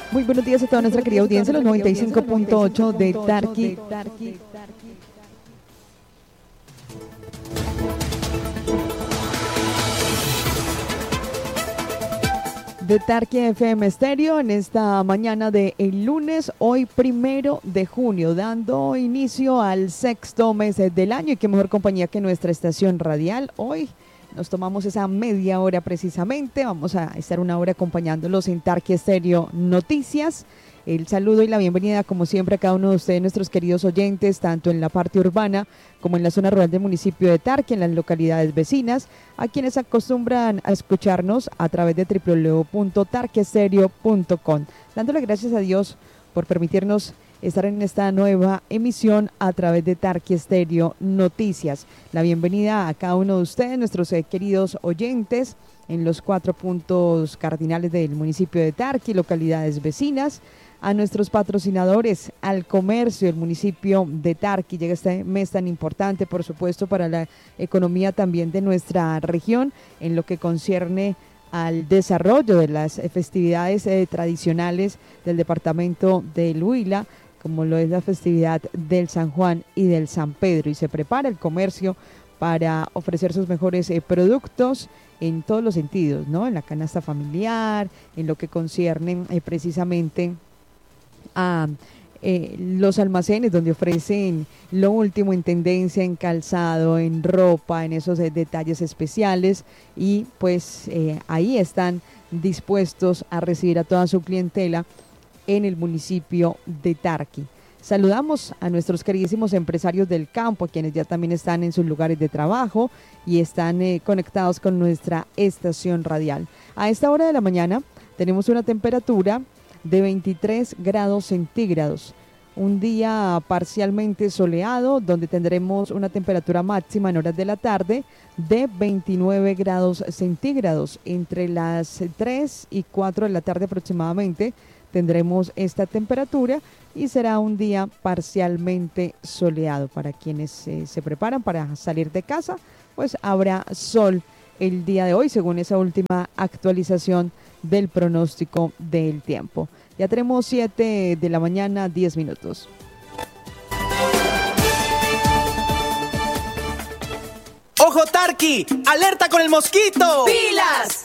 Muy buenos días a toda nuestra querida audiencia, los 95.8 de Tarqui. De Tarqui FM Estéreo en esta mañana de el lunes, hoy 1 de junio, dando inicio al sexto mes del año, y qué mejor compañía que nuestra estación radial. Hoy nos tomamos esa media hora precisamente, vamos a estar una hora acompañándolos en Tarqui Estéreo Noticias. El saludo y la bienvenida, como siempre, a cada uno de ustedes, nuestros queridos oyentes, tanto en la parte urbana como en la zona rural del municipio de Tarqui, en las localidades vecinas, a quienes acostumbran a escucharnos a través de www.tarquiestereo.com. Dándole gracias a Dios por permitirnos estar en esta nueva emisión a través de Tarqui Estéreo Noticias. La bienvenida a cada uno de ustedes, nuestros queridos oyentes, en los 4 puntos cardinales del municipio de Tarqui, localidades vecinas, a nuestros patrocinadores, al comercio del municipio de Tarqui. Llega este mes tan importante, por supuesto, para la economía también de nuestra región, en lo que concierne al desarrollo de las festividades tradicionales del departamento del Huila, como lo es la festividad del San Juan y del San Pedro, y se prepara el comercio para ofrecer sus mejores productos en todos los sentidos, ¿no? En la canasta familiar, en lo que concierne precisamente a los almacenes donde ofrecen lo último en tendencia, en calzado, en ropa, en esos detalles especiales, y pues ahí están dispuestos a recibir a toda su clientela en el municipio de Tarqui. Saludamos a nuestros queridísimos empresarios del campo, a quienes ya también están en sus lugares de trabajo y están conectados con nuestra estación radial. A esta hora de la mañana tenemos una temperatura de 23 grados centígrados, un día parcialmente soleado, donde tendremos una temperatura máxima en horas de la tarde de 29 grados centígrados. Entre las 3 y 4 de la tarde aproximadamente tendremos esta temperatura y será un día parcialmente soleado. Para quienes se preparan para salir de casa, pues habrá sol el día de hoy, según esa última actualización del pronóstico del tiempo. Ya tenemos 7 de la mañana, 10 minutos. ¡Ojo, Tarqui! ¡Alerta con el mosquito! ¡Pilas!